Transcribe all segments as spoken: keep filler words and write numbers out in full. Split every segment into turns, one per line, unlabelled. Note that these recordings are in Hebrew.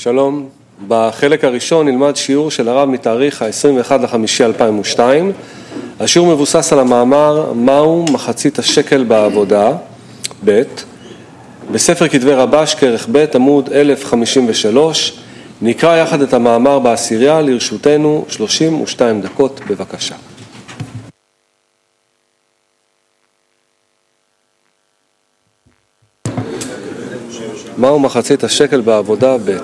שלום, בחלק הראשון נלמד שיעור של הרב מתאריך ה-עשרים ואחד למאי אלפיים ושתיים. השיעור מבוסס על המאמר מהו מחצית השקל בעבודה, ב', בספר כתבי רבש כרך ב' עמוד אלף חמישים ושלוש. נקרא יחד את המאמר בעשירייה, לרשותנו שלושים ושתיים דקות, בבקשה. מהו מחצית השקל בעבודה ב'?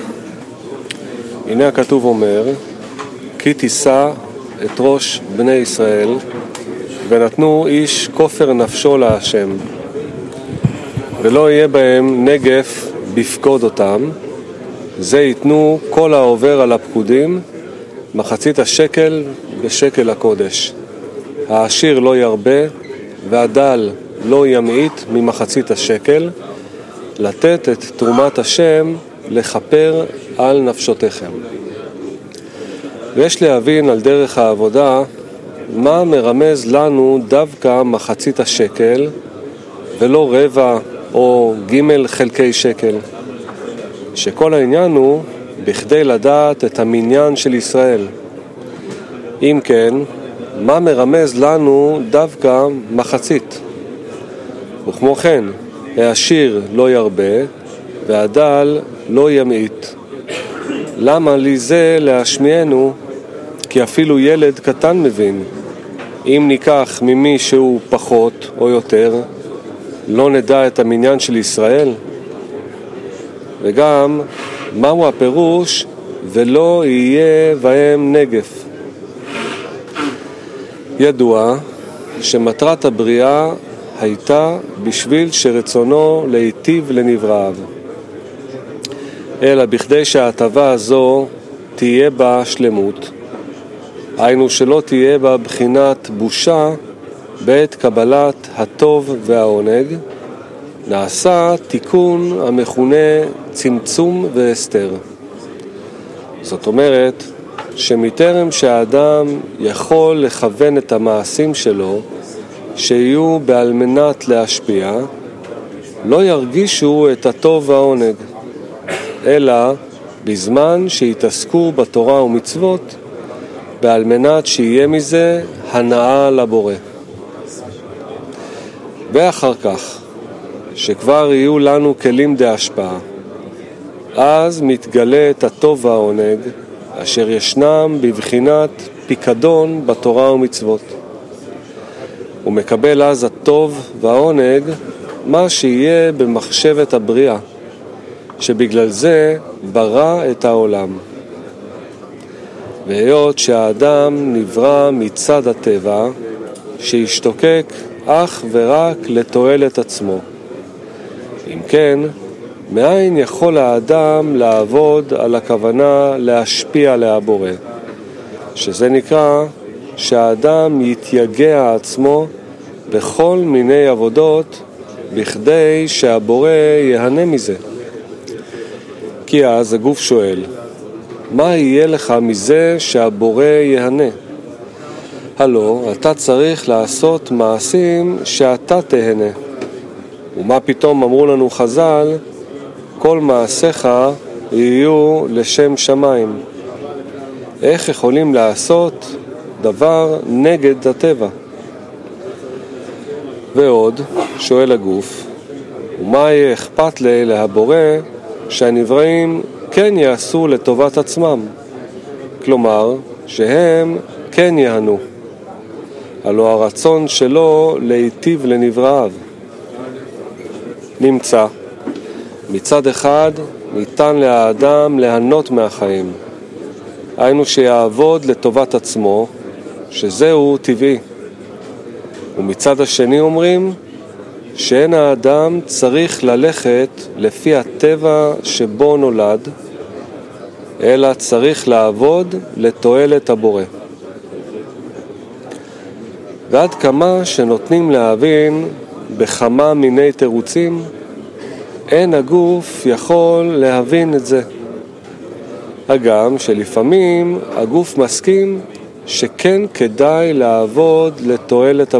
הנה הכתוב אומר, כי תישא את ראש בני ישראל ונתנו איש כופר נפשו להשם, ולא יהיה בהם נגף בפקוד אותם, זה ייתנו כל העובר על הפקודים מחצית השקל בשקל הקודש. העשיר לא ירבה והדל לא ימעיט ממחצית השקל, לתת את תרומת השם לכפר על נפשותיכם. ויש להבין על דרך העבודה מה מרמז לנו דווקא מחצית השקל ולא רבע או ג' חלקי שקל, שכל העניין הוא בכדי לדעת את המניין של ישראל. אם כן, מה מרמז לנו דווקא מחצית? וכמו כן, העשיר לא ירבה והדל לא ימעיט. למה לי זה להשמיענו? כי אפילו ילד קטן מבין. אם ניקח ממי שהוא פחות או יותר, לא נדע את המניין של ישראל? וגם, מהו הפירוש ולא יהיה בהם נגף? ידוע שמטרת הבריאה הייתה בשביל שרצונו להיטיב לנבראיו, אלא בכדי שההטבה הזו תהיה בה שלמות, היינו שלא תהיה בה בחינת בושה בעת קבלת הטוב והעונג, נעשה תיקון המכונה צמצום והסתר. זאת אומרת שמטרם שהאדם יכול לכוון את המעשים שלו שיהיו בעל מנת להשפיע, לא ירגישו את הטוב והעונג, אלא בזמן שיתעסקו בתורה ומצוות, בעל מנת שיהיה מזה הנאה לבורא. ואחר כך, שכבר יהיו לנו כלים להשפעה, אז מתגלה את הטוב והעונג, אשר ישנם בבחינת פיקדון בתורה ומצוות. ומקבל אז הטוב והעונג מה שיהיה במחשבת הבריאה, שבגלל זה ברא את העולם. והיות שהאדם נברא מצד הטבע, שישתוקק אך ורק לתועלת עצמו. אם כן, מאין יכול האדם לעבוד על הכוונה להשפיע להבורא? שזה נקרא שהאדם יתייגע עצמו בכל מיני עבודות בכדי שהבורא יהנה מזה. כי אז הגוף שואל, מה יהיה לך מזה שהבורא יהנה? הלא, אתה צריך לעשות מעשים שאתה תהנה. ומה פתאום אמרו לנו חז"ל, כל מעשיך יהיו לשם שמיים. איך יכולים לעשות דבר נגד הטבע? ועוד, שואל הגוף, ומה יהיה אכפת לי להבורא שהנבראים כן יעשו לטובת עצמם? כלומר, שהם כן יהנו. הלא הרצון שלו להיטיב לנבראיו. נמצא, מצד אחד ניתן לאדם ליהנות מהחיים, היינו שיעבוד לטובת עצמו, שזהו טבעי. ומצד השני אומרים שאין האדם צריך ללכת לפי הטבע שבו נולד, אלא צריך לעבוד לתועלת הבורא. ועד כמה שנותנים להבין בכמה מיני תירוצים, אין הגוף יכול להבין את זה. הגם שלפעמים הגוף מסכים שכן כדאי לעבוד לתועלת